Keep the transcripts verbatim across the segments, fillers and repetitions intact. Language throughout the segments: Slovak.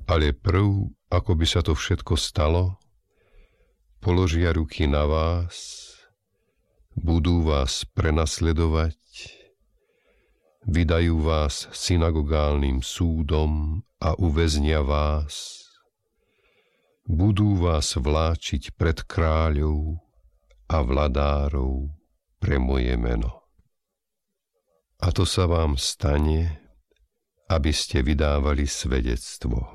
Ale prv, ako by sa to všetko stalo, položia ruky na vás, budú vás prenasledovať, vydajú vás synagogálnym súdom a uväznia vás, budú vás vláčiť pred kráľov a vladárov pre moje meno. A to sa vám stane, aby ste vydávali svedectvo.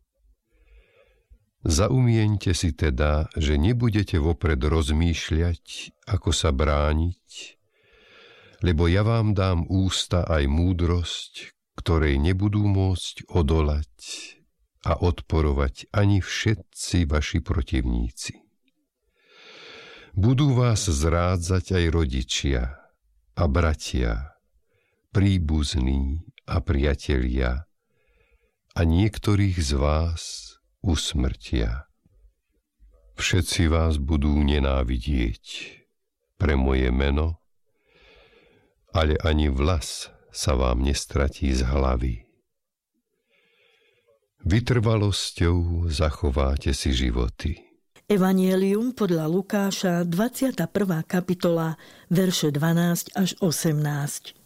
Zaumieňte si teda, že nebudete vopred rozmýšľať, ako sa brániť, lebo ja vám dám ústa aj múdrosť, ktorej nebudú môcť odolať a odporovať ani všetci vaši protivníci. Budú vás zrádzať aj rodičia a bratia, príbuzní a priatelia, a niektorých z vás usmrtia. Všetci vás budú nenávidieť pre moje meno, ale ani vlas sa vám nestratí z hlavy. Vytrvalosťou zachováte si životy. Evanjelium podľa Lukáša, dvadsiata prvá kapitola, verše dvanásť až osemnásť.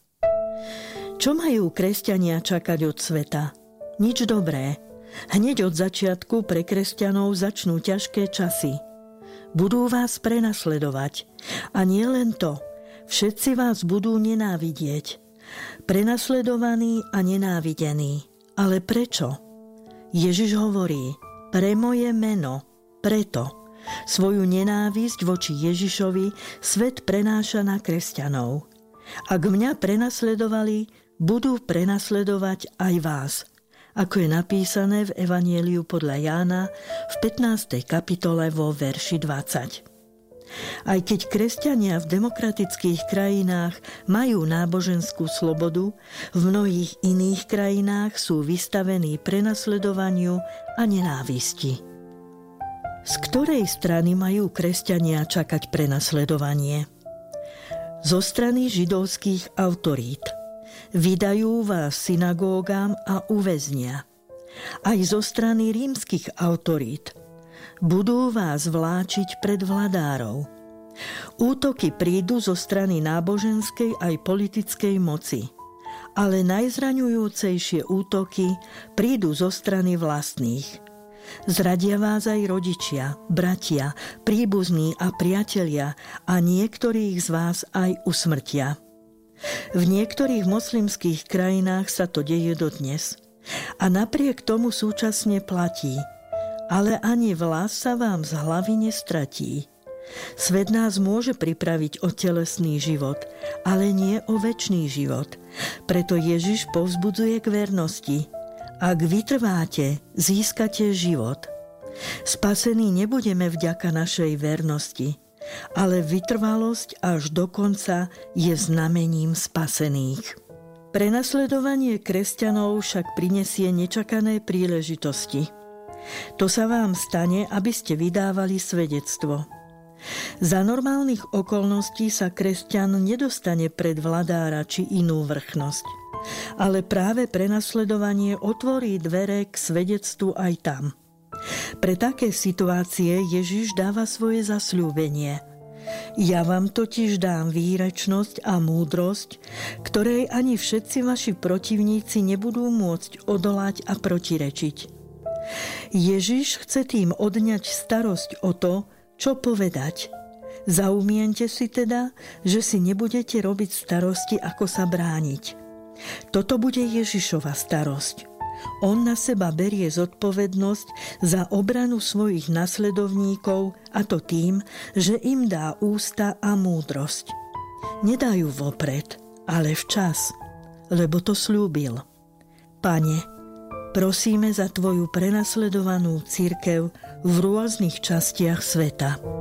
Čo majú kresťania čakať od sveta? Nič dobré. Hneď od začiatku pre kresťanov začnú ťažké časy. Budú vás prenasledovať. A nie len to. Všetci vás budú nenávidieť. Prenasledovaní a nenávidení. Ale prečo? Ježiš hovorí, pre moje meno, preto. Svoju nenávisť voči Ježišovi svet prenáša na kresťanov. Ak mňa prenasledovali, budú prenasledovať aj vás. Ako je napísané v Evanjeliu podľa Jána v pätnástej kapitole vo verši dvadsať. Aj keď kresťania v demokratických krajinách majú náboženskú slobodu, v mnohých iných krajinách sú vystavení prenasledovaniu a nenávisti. Z ktorej strany majú kresťania čakať prenasledovanie? Zo strany židovských autorít. Vydajú vás synagógám a uväznia. Aj zo strany rímskych autorít. Budú vás vláčiť pred vladárov. Útoky prídu zo strany náboženskej aj politickej moci. Ale najzraňujúcejšie útoky prídu zo strany vlastných. Zradia vás aj rodičia, bratia, príbuzní a priatelia a niektorých z vás aj usmrtia. V niektorých moslimských krajinách sa to deje dodnes. A napriek tomu súčasne platí. Ale ani vlas sa vám z hlavy nestratí. Svet nás môže pripraviť o telesný život, ale nie o večný život. Preto Ježiš povzbudzuje k vernosti. Ak vytrváte, získate život. Spasení nebudeme vďaka našej vernosti, ale vytrvalosť až do konca je znamením spasených. Prenasledovanie kresťanov však prinesie nečakané príležitosti. To sa vám stane, aby ste vydávali svedectvo. Za normálnych okolností sa kresťan nedostane pred vladára či inú vrchnosť. Ale práve prenasledovanie otvorí dvere k svedectvu aj tam. Pre také situácie Ježiš dáva svoje zasľúbenie. Ja vám totiž dám výrečnosť a múdrosť, ktorej ani všetci vaši protivníci nebudú môcť odolať a protirečiť. Ježiš chce tým odňať starosť o to, čo povedať. Zaumiente si teda, že si nebudete robiť starosti, ako sa brániť. Toto bude Ježišova starosť. On na seba berie zodpovednosť za obranu svojich nasledovníkov, a to tým, že im dá ústa a múdrosť. Nedá ju vopred, ale včas, lebo to sľúbil. Pane, prosíme za Tvoju prenasledovanú cirkev v rôznych častiach sveta.